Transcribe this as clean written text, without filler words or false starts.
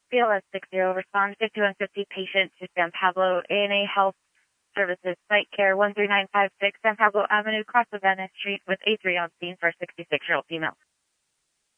BLS 60, respond 5150 patient to San Pablo ANA Health Services Site Care 13956 San Pablo Avenue, cross Savannah Street with A3 on scene for a 66-year-old female.